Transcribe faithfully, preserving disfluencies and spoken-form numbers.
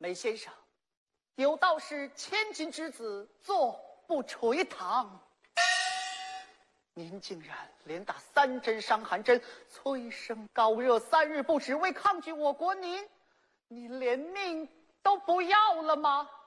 梅先生，有道是千金之子坐不垂堂，您竟然连打三针伤寒针，催生高热三日不止，为抗拒我国，您您连命都不要了吗？